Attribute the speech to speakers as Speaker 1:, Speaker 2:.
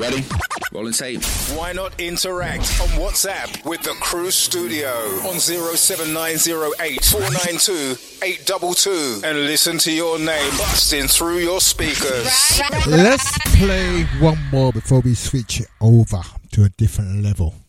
Speaker 1: Ready? Rolling tape.
Speaker 2: Why not interact on WhatsApp with the Cruise Studio on 07908 492 822 and listen to your name busting through your speakers.
Speaker 3: Let's play one more before we switch it over to a different level.